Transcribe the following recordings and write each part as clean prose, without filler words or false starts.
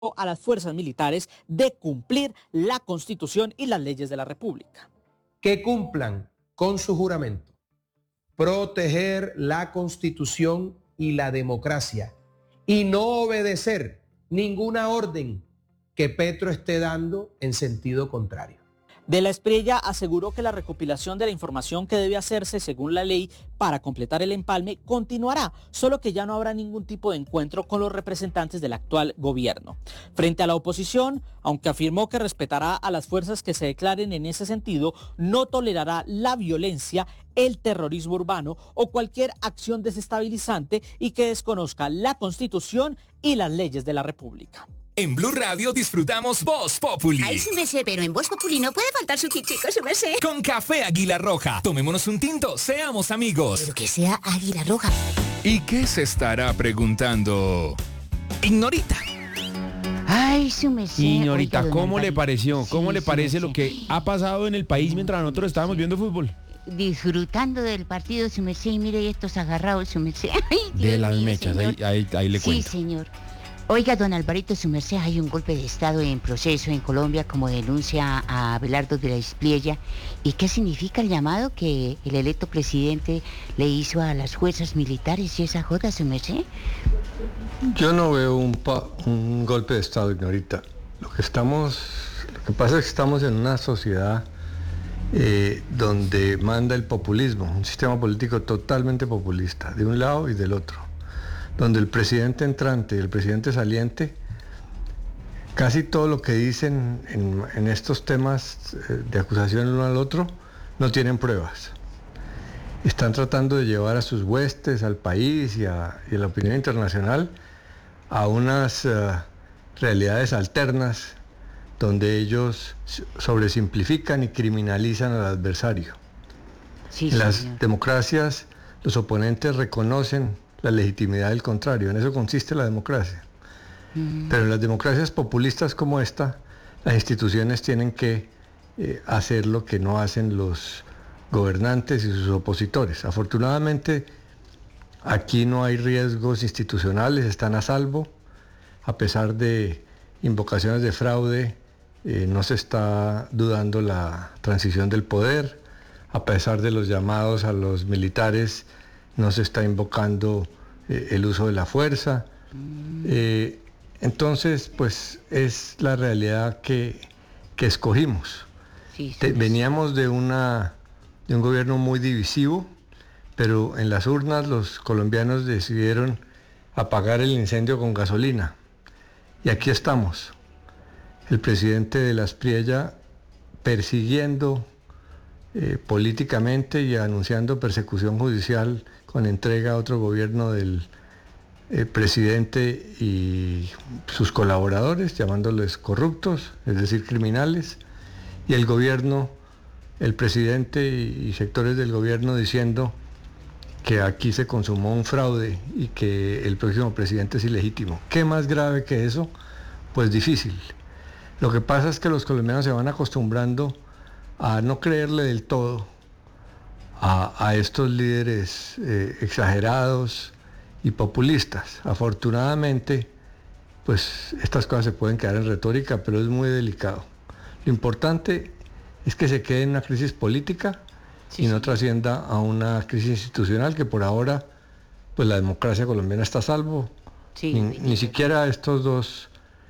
a las fuerzas militares de cumplir la Constitución y las leyes de la República. Que cumplan con su juramento, proteger la Constitución y la democracia y no obedecer ninguna orden que Petro esté dando en sentido contrario. De la Espriella aseguró que la recopilación de la información que debe hacerse según la ley para completar el empalme continuará, solo que ya no habrá ningún tipo de encuentro con los representantes del actual gobierno. Frente a la oposición, aunque afirmó que respetará a las fuerzas que se declaren en ese sentido, no tolerará la violencia, el terrorismo urbano o cualquier acción desestabilizante y que desconozca la Constitución y las leyes de la República. En Blue Radio disfrutamos Voz Populi. Ay, su merced, pero en Voz Populi no puede faltar su kitico, su merced. Con café Águila Roja. Tomémonos un tinto, seamos amigos. Pero que sea Águila Roja. ¿Y qué se estará preguntando Ignorita? Ay, su merced. Ignorita, ¿cómo le pareció? ¿Cómo le parece lo que ha pasado en el país mientras nosotros estábamos viendo fútbol? Disfrutando del partido, su merced, y mire estos agarrados, su merced. Ay, de las mechas, ahí le cuento. Sí, señor. Oiga, don Alvarito, su merced, hay un golpe de Estado en proceso en Colombia, como denuncia a Abelardo de la Espriella. ¿Y qué significa el llamado que el electo presidente le hizo a las fuerzas militares y esa joda, su merced? Yo no veo un golpe de Estado, Ignorita. Lo que pasa es que estamos en una sociedad donde manda el populismo, un sistema político totalmente populista, de un lado y del otro, donde el presidente entrante y el presidente saliente, casi todo lo que dicen en estos temas de acusación el uno al otro, no tienen pruebas. Están tratando de llevar a sus huestes, al país y a la opinión internacional a unas realidades alternas donde ellos sobresimplifican y criminalizan al adversario. Sí, en las señor. democracias, los oponentes reconocen la legitimidad del contrario, en eso consiste la democracia. Pero en las democracias populistas como esta, las instituciones tienen que hacer lo que no hacen los gobernantes y sus opositores. Afortunadamente, aquí no hay riesgos institucionales, están a salvo. A pesar de invocaciones de fraude, no se está dudando la transición del poder. A pesar de los llamados a los militares, no se está invocando el uso de la fuerza. Entonces, pues es la realidad que escogimos. Sí, Veníamos de un gobierno muy divisivo, pero en las urnas los colombianos decidieron apagar el incendio con gasolina. Y aquí estamos. El presidente de la Espriella persiguiendo políticamente y anunciando persecución judicial con entrega a otro gobierno del presidente y sus colaboradores, llamándoles corruptos, es decir, criminales, y el gobierno, el presidente y sectores del gobierno diciendo que aquí se consumó un fraude y que el próximo presidente es ilegítimo. ¿Qué más grave que eso? Pues difícil. Lo que pasa es que los colombianos se van acostumbrando a no creerle del todo a estos líderes exagerados y populistas. Afortunadamente, pues estas cosas se pueden quedar en retórica, pero es muy delicado. Lo importante es que se quede en una crisis política y no trascienda a una crisis institucional que por ahora, pues la democracia colombiana está a salvo. Sí, ni siquiera estos dos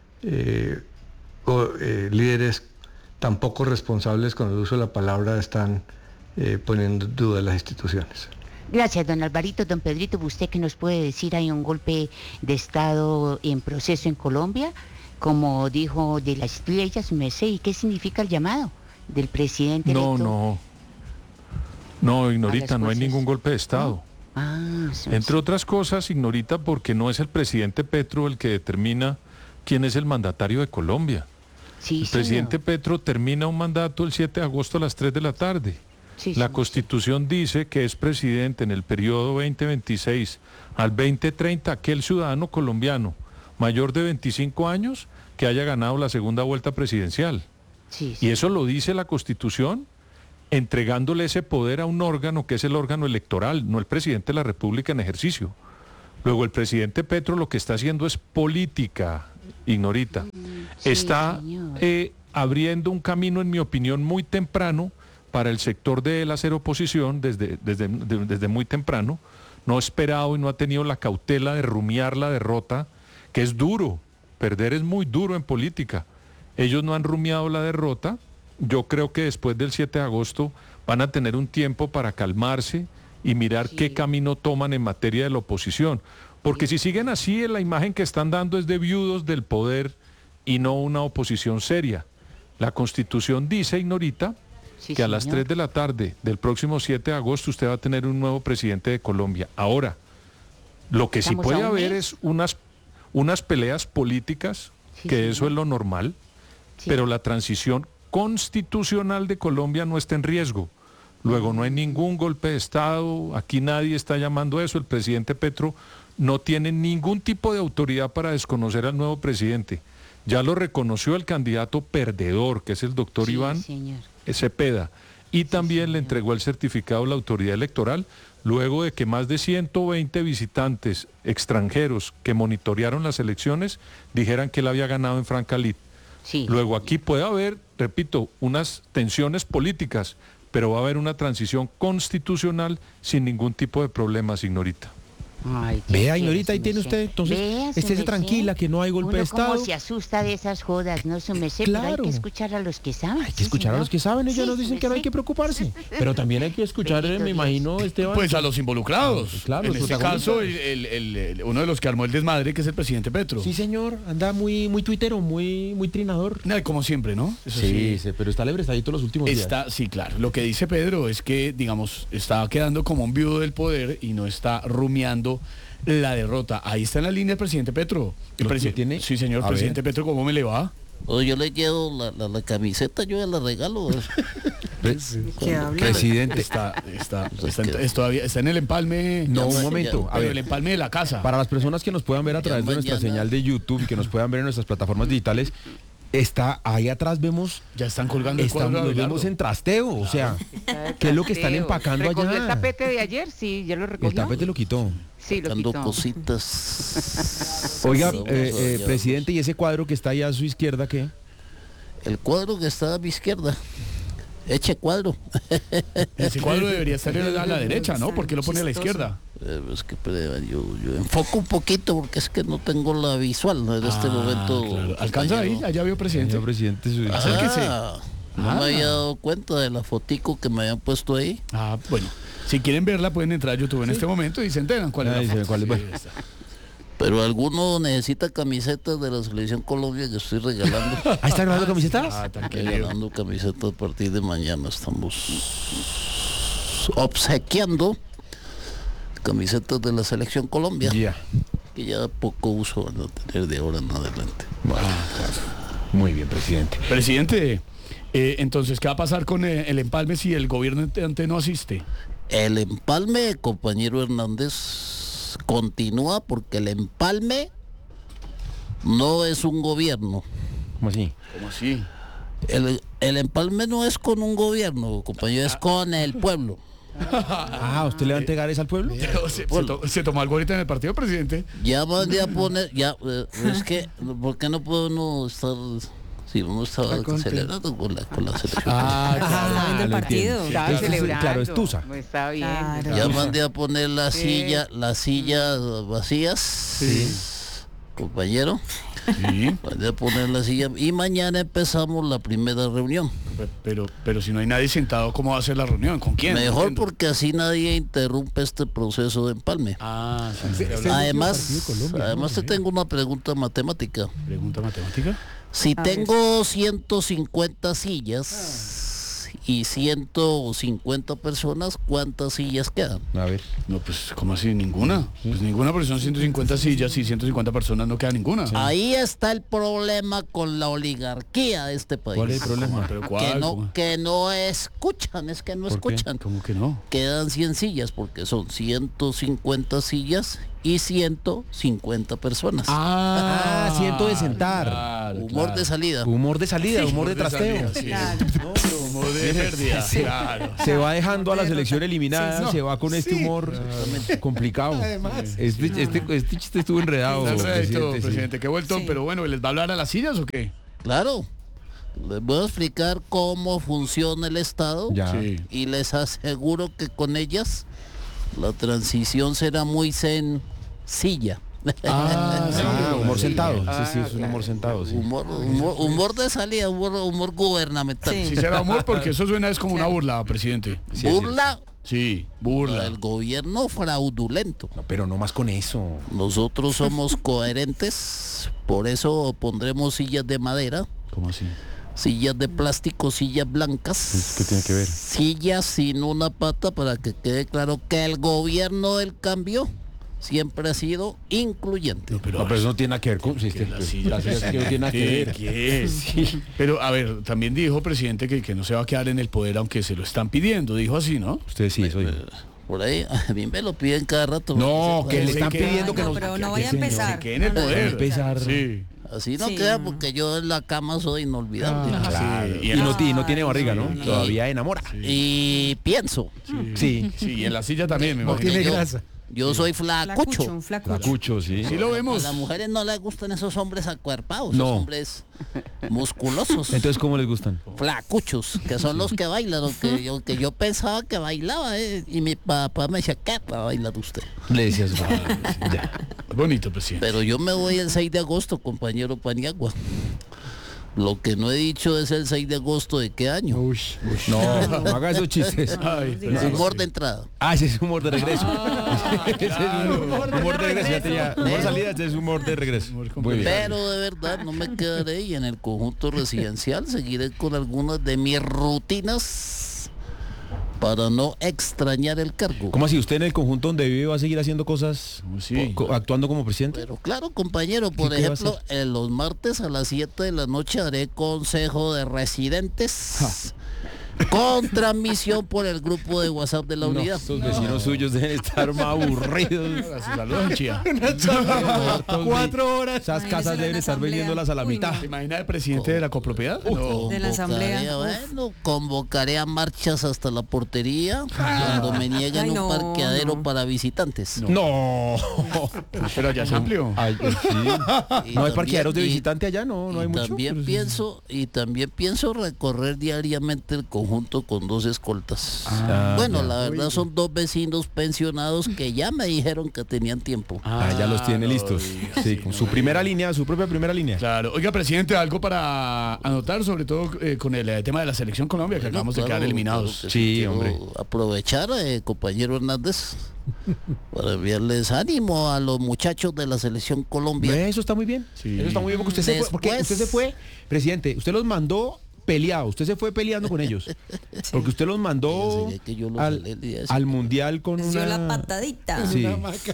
líderes tan poco responsables con el uso de la palabra están poniendo en duda las instituciones. Gracias, don Alvarito. Don Pedrito, ¿usted qué nos puede decir? ¿Hay un golpe de Estado en proceso en Colombia? Como dijo de la Espriella, su merced, ¿y qué significa el llamado del presidente electo? No, Ignorita, no hay ningún golpe de Estado. Entre otras cosas, Ignorita, porque no es el presidente Petro el que determina quién es el mandatario de Colombia. Sí, el presidente Petro termina un mandato el 7 de agosto a las 3 de la tarde. Sí, la sí, Constitución dice que es presidente en el periodo 2026 al 2030 aquel ciudadano colombiano mayor de 25 años que haya ganado la segunda vuelta presidencial. Sí, Y eso lo dice la Constitución, entregándole ese poder a un órgano que es el órgano electoral, no el presidente de la República en ejercicio. Luego el presidente Petro lo que está haciendo es política, Ignorita, está abriendo un camino, en mi opinión, muy temprano para el sector de la hacer oposición desde muy temprano. No ha esperado y no ha tenido la cautela de rumiar la derrota, que es duro. Perder es muy duro en política. Ellos no han rumiado la derrota. Yo creo que después del 7 de agosto van a tener un tiempo para calmarse y mirar qué camino toman en materia de la oposición. Porque si siguen así, la imagen que están dando es de viudos del poder y no una oposición seria. La Constitución dice, Ignorita, que a las 3 de la tarde del próximo 7 de agosto usted va a tener un nuevo presidente de Colombia. Ahora, lo que sí puede haber es unas peleas políticas, que eso es lo normal, pero la transición constitucional de Colombia no está en riesgo. Luego no hay ningún golpe de Estado, aquí nadie está llamando eso, el presidente Petro no tiene ningún tipo de autoridad para desconocer al nuevo presidente. Ya lo reconoció el candidato perdedor, que es el doctor Iván Cepeda, y también le entregó el certificado a la autoridad electoral, luego de que más de 120 visitantes extranjeros que monitorearon las elecciones dijeran que él había ganado en franca lid. Luego aquí puede haber, repito, unas tensiones políticas, pero va a haber una transición constitucional sin ningún tipo de problemas, Ignorita. Ay, vea, Ignorita, ahí tiene usted, entonces, estése tranquila, que no hay golpe de Estado. Uno se asusta de esas jodas, no su merced, pero hay que escuchar a los que saben. Hay que escuchar a los que saben, ellos nos dicen que no hay que preocuparse. Pero también hay que escuchar, me imagino, Esteban. Pues a los involucrados. Claro, en este caso, uno de los que armó el desmadre, que es el presidente Petro. Sí, señor, anda muy tuitero, muy trinador. Como siempre, ¿no? Eso sí, pero está lebrestadito los últimos días. Sí, claro. Lo que dice Pedro es que, digamos, está quedando como un viudo del poder y no está rumiando la derrota. Ahí está en la línea el presidente Petro. ¿Tiene? Sí, señor presidente Petro, ¿cómo me le va? Yo le llevo la camiseta, yo ya la regalo. Presidente. Todavía está en el empalme. No, un momento. A ver, el empalme de la casa. Para las personas que nos puedan ver a través de nuestra señal de YouTube y que nos puedan ver en nuestras plataformas digitales, está ahí atrás, vemos. Ya están colgando el cuadro. Nos vemos en trasteo, o sea, ¿qué es lo que están empacando allá? ¿Recogió el tapete de ayer? Sí, ya lo recogió. El tapete lo quitó. Sí, lo quitó. Cositas. Oiga, presidente, ¿y ese cuadro que está ahí a su izquierda qué? El cuadro que está a mi izquierda. Eche cuadro. Ese cuadro debería estar a la derecha, ¿no? ¿Por qué lo pone a la izquierda? Es que yo enfoco un poquito porque es que no tengo la visual en este momento. Claro. ¿Alcanza ahí? Allá vio presidente. Acérquese. No me había dado cuenta de la fotico que me habían puesto ahí. Bueno. Si quieren verla pueden entrar a YouTube en este momento y se enteran cuál es la foto. Pero alguno necesita camisetas de la Selección Colombia que estoy regalando. ¿Está regalando camisetas? Regalando camisetas a partir de mañana. Estamos obsequiando camisetas de la Selección Colombia. Que ya poco uso van a tener de ahora en adelante. Muy bien, presidente. Presidente, entonces, ¿qué va a pasar con el empalme si el gobierno entrante no asiste? El empalme, compañero Hernández, continúa porque el empalme no es un gobierno. ¿Cómo así? ¿Cómo así? El empalme no es con un gobierno, compañero, es con el pueblo. ¿Usted le va a entregar eso al pueblo? ¿Se tomó algo ahorita en el partido, presidente? Ya mandé a poner, es que, ¿por qué no puede uno estar... Sí, uno estaba celebrando con la selección. En el partido. Estaba celebrando. Claro, es tusa. Está bien. Claro. Ya mandé a poner las sillas vacías. Sí. Compañero. Sí. Mandé a poner la silla y mañana empezamos la primera reunión. Pero si no hay nadie sentado, ¿cómo va a ser la reunión? ¿Con quién? Mejor porque así nadie interrumpe este proceso de empalme. Sí. Además te tengo una pregunta matemática. ¿Pregunta matemática? Si tengo 150 sillas y 150 personas, ¿cuántas sillas quedan? A ver. No, pues, ¿cómo así? Ninguna. Pues ninguna, porque son 150 sillas y 150 personas no queda ninguna. Sí. Ahí está el problema con la oligarquía de este país. ¿Cuál es el problema? Que no escuchan, ¿Cómo que no? Quedan 100 sillas porque son 150 sillas y 150 personas. Siento de sentar. Claro, Humor de salida. Humor de salida, humor de trasteo. Humor de pérdida. Claro. Se va dejando a la selección eliminada, se va con este humor complicado. Además. Este chiste estuvo enredado. Presidente, qué vuelto, pero bueno, ¿les va a hablar a las sillas o qué? Claro. Les voy a explicar cómo funciona el Estado Ya. Sí. y les aseguro que con ellas la transición será muy sencilla. Humor sentado. Sí, es un humor sentado. Sí. Humor de salida, humor gubernamental. Sí, será humor porque eso suena es como una burla, presidente. Burla Sí, burla. al gobierno fraudulento. No, pero no más con eso. Nosotros somos coherentes, por eso pondremos sillas de madera, ¿Cómo así? sillas de plástico, sillas blancas. ¿Qué tiene que ver? Sillas sin una pata para que quede claro que el gobierno del cambio siempre ha sido incluyente. Pero eso no tiene nada que ver con... Sí, La silla, no tiene nada que ver. ¿Qué? Sí. Pero, a ver, también dijo, presidente, que no se va a quedar en el poder aunque se lo están pidiendo. Dijo así, ¿no? Usted sí, eso dijo. Por ahí, a mí me lo piden cada rato. No, que le Sí, están que- pidiendo que no, nos... pero no que- vaya a que- empezar. Que en el No, no, poder. empezar. Sí. Así no Sí. queda porque yo en la cama soy inolvidable. Claro. Sí. Y no tiene barriga, ¿no? Sí. Todavía enamora. Y pienso, Sí. Sí, y en la silla también, me No imagino. tiene yo- grasa. yo soy flacucho. Un flacucho. Cucho, sí. Sí lo A vemos. las mujeres no les gustan esos hombres acuerpados, No. esos hombres musculosos. Entonces, ¿cómo les gustan? Flacuchos, que son los que bailan, que yo pensaba que bailaba, y mi papá me decía, ¿qué va a bailar usted? Le decías, ya. Bonito, presidente. Pero yo me voy el 6 de agosto, compañero Paniagua. Lo que no he dicho es el 6 de agosto de qué año. No, no haga esos chistes. Ay, Humor de entrada. Ese es humor de regreso. Ese es humor de regreso. Ya tenía humor de salida, ese es humor de regreso. Muy bien. Pero de verdad no me quedaré y en el conjunto residencial seguiré con algunas de mis rutinas para no extrañar el cargo. ¿Cómo así? ¿Usted en el conjunto donde vive va a seguir haciendo cosas, Sí. actuando como presidente? Pero claro, compañero, por ¿Qué va a ejemplo, en los martes a las 7 de la noche haré consejo de residentes con transmisión por el grupo de WhatsApp de la No, unidad. estos vecinos suyos deben estar más aburridos. Saludos, Chía. 4 horas. Esas Imagínese casas una deben estar asamblea. vendiéndolas a la Uy, mitad. ¿Se imagina el presidente de la copropiedad? No. De la asamblea. Convocaré a marchas hasta la portería cuando me nieguen Ay, un no, parqueadero no. para visitantes. No. Pero allá es amplio. Ay, sí. Y No hay también- parqueaderos de y- visitante allá, no hay mucho. También Pero sí. pienso recorrer diariamente el conjunto con 2 escoltas. Bueno, ya. la verdad son 2 vecinos pensionados que ya me dijeron que tenían tiempo. Ya los tiene no listos. diga, Sí, con su primera línea, su propia primera línea. Claro. Oiga, presidente, algo para anotar, sobre todo con el tema de la selección Colombia, que acabamos de Claro, quedar eliminados. claro que Sí, quiero hombre. Aprovechar, compañero Hernández, para enviarles ánimo a los muchachos de la selección Colombia. Eso está muy bien. Sí. Eso está muy bien porque usted se fue, porque Después- usted se fue, presidente, usted los mandó peleados, usted se fue peleando con ellos. Porque usted los mandó Enseñé que yo los al, salí el día ese. al mundial con Les dio una... la patadita. Sí.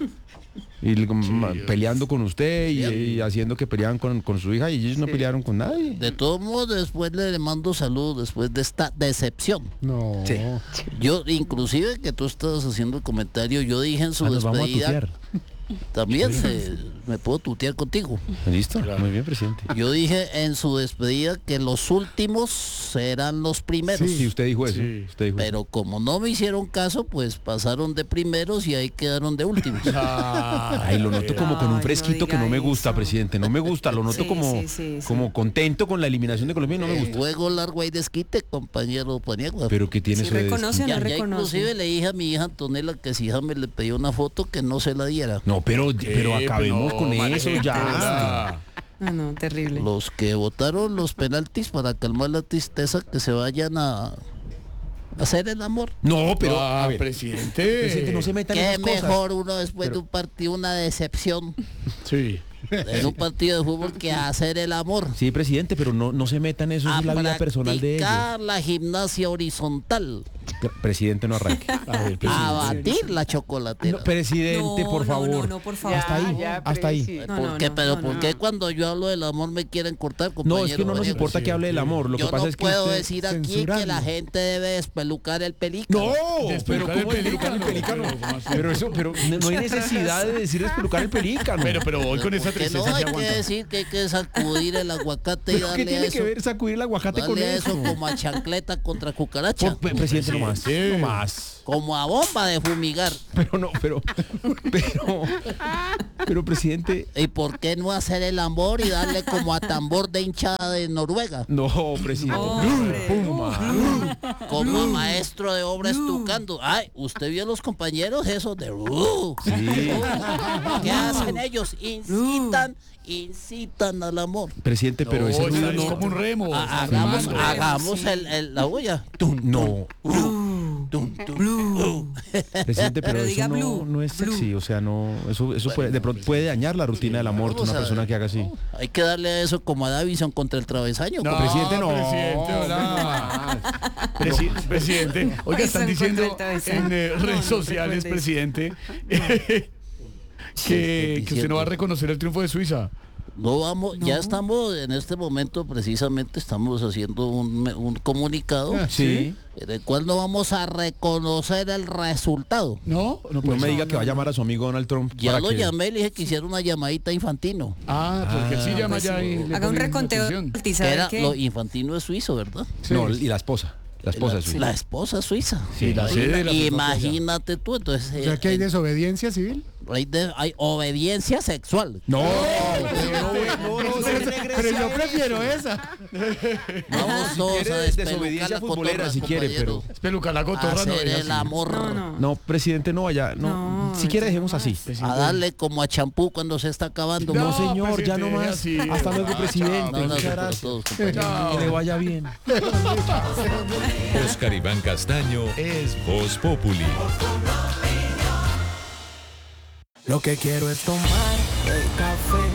Y peleando con usted y haciendo que peleaban con su hija y ellos no pelearon con nadie. De todos modos, después le mando saludos después de esta decepción. No. Sí. Yo, inclusive que tú estabas haciendo el comentario, yo dije en su Nos vamos a despedida, tutear. también me puedo tutear contigo. Listo, muy bien, presidente. Yo dije en su despedida que los últimos serán los primeros. Sí, usted dijo eso. Sí. Usted dijo Pero como no me hicieron caso, pues pasaron de primeros y ahí quedaron de últimos. Ay, lo noto como con un Ay, no fresquito que diga no me gusta, eso. presidente. No me gusta, lo noto Sí, como, sí. como contento con la eliminación de Colombia y no me gusta. Juego largo y desquite, compañero Paniagua. Pero que tiene Sí, eso de reconoce o no Ya reconoce. inclusive le dije a mi hija Antonella que si hija me le pidió una foto que no se la diera. No, pero acabemos no, con eso María, ya. No, terrible. Los que votaron los penaltis para calmar la tristeza, que se vayan a hacer el amor. No, pero Ah, a ver, presidente. presidente, no se metan en Qué esas cosas. mejor uno después de un partido, una decepción Sí. en un partido de fútbol que hacer el amor. Sí, presidente, pero no se metan en eso, A es la vida personal de ellos. practicar la gimnasia horizontal. Presidente, no arranque. A ver, A batir la chocolatera. No, presidente, por favor. No, por favor. Hasta ahí, hasta ahí. ¿Por qué? Pero ¿por qué cuando yo hablo del amor me quieren cortar, compañero? No, es que no nos Variego? importa que hable del amor. Lo Yo que pasa no es que puedo usted decir aquí censurando. que la gente debe despelucar el pelícano. No, pero Despelucar ¿cómo el despelucar el pelícano? pelícano? Pero no hay necesidad de decir despelucar el pelícano. Pero voy con esa Que tristeza. no hay que que aguanta. decir que hay que sacudir el aguacate y ¿Pero darle qué tiene eso. que ver sacudir el aguacate con Darle eso? eso como a chancleta contra cucaracha. Presidente, no más. Sí. No más. Como a bomba de fumigar. Pero presidente. ¿Y por qué no hacer el amor y darle como a tambor de hinchada de Noruega? No, presidente. Como a maestro de obra estucando. Ay, ¿usted vio a los compañeros esos de Sí. ¿Qué hacen ellos? Incitan al amor. Presidente, pero ese ruido es como un remo. Hagamos la olla. No. Presidente, pero Pero eso diga blue, no es sexy, o sea, no, eso puede, de pronto puede dañar la rutina del amor de Vamos una a persona ver. que haga así. Hay que darle eso como a Davison contra el travesaño. No, Presidente, no. Presidente, hola. Presidente, oiga, están Eso diciendo contra el en redes No, sociales, recuerde. presidente, que usted no va a reconocer el triunfo de Suiza. No vamos, ya estamos en este momento precisamente estamos haciendo un comunicado Sí. en el cual no vamos a reconocer el resultado. No, No me diga que va a llamar a su amigo Donald Trump. Ya para lo que- llamé y le dije que hiciera una llamadita a Infantino. Porque él sí llama ya y le Haga un pone reconteo atención. y sabe Era qué. lo Infantino es suizo, ¿verdad? No, y la esposa. La esposa es suiza. La esposa suiza. Sí, la sede de la Imagínate tú, entonces. O sea que hay desobediencia civil. Hay obediencia sexual. No, Pero yo prefiero esa. Vamos todos quiere a desobediencia despelucar la futbolera, cotorra, si quiere, compañero. Peluca la cotorra, no Hacer es el así. amor. No. presidente, no vaya. No, si quiere dejemos así. A darle como a champú cuando se está acabando. No, señor, ya no presidente, más. así. Hasta luego, presidente. Un abrazo Muchas para gracias. todos, compañeros. Que le vaya bien. Oscar Iván Castaño es Voz Populi. Lo que quiero es tomar el café